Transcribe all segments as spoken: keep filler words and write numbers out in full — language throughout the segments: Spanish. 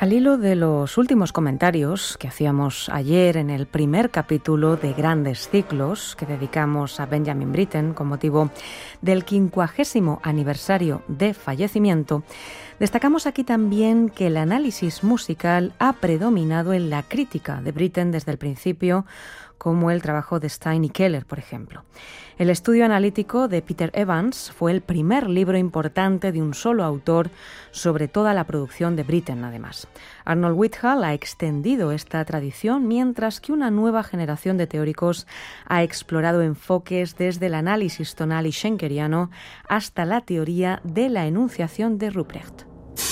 Al hilo de los últimos comentarios que hacíamos ayer en el primer capítulo de Grandes Ciclos que dedicamos a Benjamin Britten con motivo del quincuagésimo aniversario de fallecimiento, destacamos aquí también que el análisis musical ha predominado en la crítica de Britten desde el principio, como el trabajo de Stein y Keller, por ejemplo. El estudio analítico de Peter Evans fue el primer libro importante de un solo autor sobre toda la producción de Britten, además. Arnold Whitehall ha extendido esta tradición, mientras que una nueva generación de teóricos ha explorado enfoques desde el análisis tonal y schenkeriano hasta la teoría de la enunciación de Ruprecht.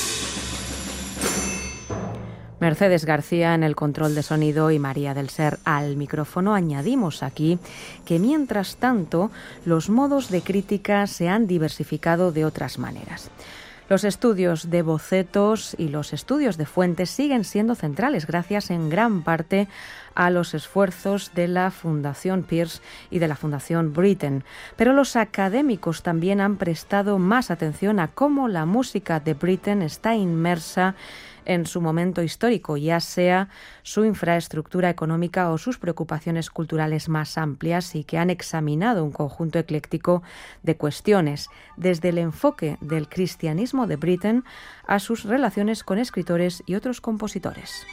Mercedes García en el control de sonido y María del Ser al micrófono. Añadimos aquí que, mientras tanto, los modos de crítica se han diversificado de otras maneras. Los estudios de bocetos y los estudios de fuentes siguen siendo centrales, gracias en gran parte a los esfuerzos de la Fundación Peirce y de la Fundación Britten. Pero los académicos también han prestado más atención a cómo la música de Britten está inmersa en su momento histórico, ya sea su infraestructura económica o sus preocupaciones culturales más amplias, y que han examinado un conjunto ecléctico de cuestiones, desde el enfoque del cristianismo de Britten a sus relaciones con escritores y otros compositores.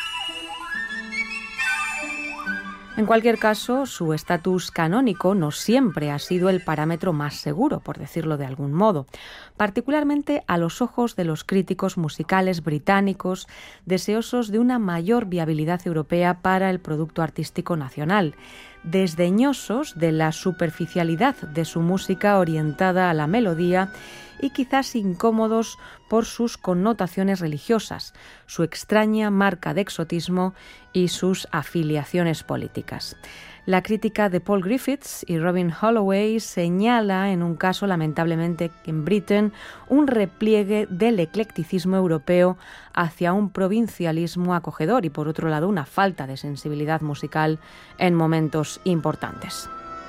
En cualquier caso, su estatus canónico no siempre ha sido el parámetro más seguro, por decirlo de algún modo, particularmente a los ojos de los críticos musicales británicos deseosos de una mayor viabilidad europea para el producto artístico nacional, desdeñosos de la superficialidad de su música orientada a la melodía y quizás incómodos por sus connotaciones religiosas, su extraña marca de exotismo y sus afiliaciones políticas. La crítica de Paul Griffiths y Robin Holloway señala, en un caso lamentablemente en Britten, un repliegue del eclecticismo europeo hacia un provincialismo acogedor y, por otro lado, una falta de sensibilidad musical en momentos importantes.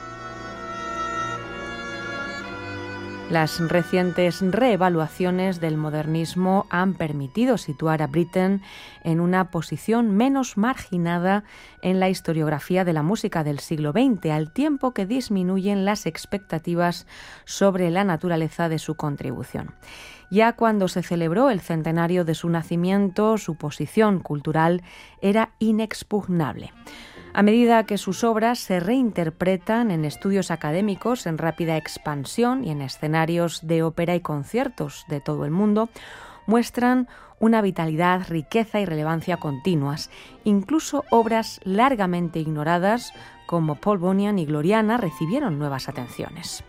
Las recientes reevaluaciones del modernismo han permitido situar a Britten en una posición menos marginada en la historiografía de la música del siglo veinte, al tiempo que disminuyen las expectativas sobre la naturaleza de su contribución. Ya cuando se celebró el centenario de su nacimiento, su posición cultural era inexpugnable. A medida que sus obras se reinterpretan en estudios académicos en rápida expansión y en escenarios de ópera y conciertos de todo el mundo, muestran una vitalidad, riqueza y relevancia continuas. Incluso obras largamente ignoradas como Paul Bunyan y Gloriana recibieron nuevas atenciones.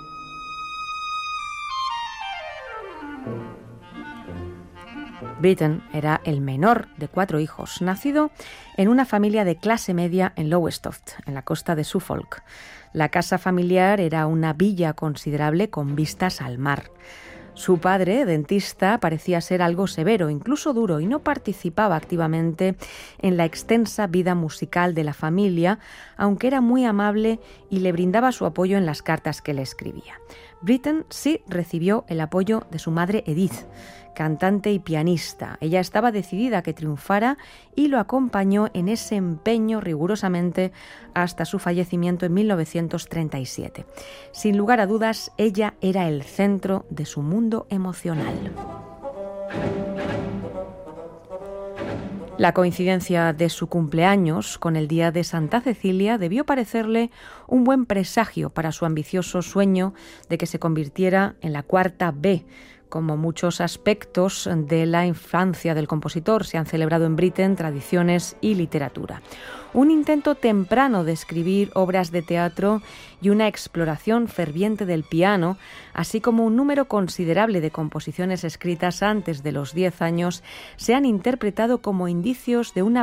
Britten era el menor de cuatro hijos, nacido en una familia de clase media en Lowestoft, en la costa de Suffolk. La casa familiar era una villa considerable con vistas al mar. Su padre, dentista, parecía ser algo severo, incluso duro, y no participaba activamente en la extensa vida musical de la familia, aunque era muy amable y le brindaba su apoyo en las cartas que le escribía. Britten sí recibió el apoyo de su madre Edith, cantante y pianista. Ella estaba decidida a que triunfara y lo acompañó en ese empeño rigurosamente hasta su fallecimiento en mil novecientos treinta y siete. Sin lugar a dudas, ella era el centro de su mundo emocional. La coincidencia de su cumpleaños con el día de Santa Cecilia debió parecerle un buen presagio para su ambicioso sueño de que se convirtiera en la cuarta B. Como muchos aspectos de la infancia del compositor, se han celebrado en Britten tradiciones y literatura. Un intento temprano de escribir obras de teatro y una exploración ferviente del piano, así como un número considerable de composiciones escritas antes de los diez años, se han interpretado como indicios de una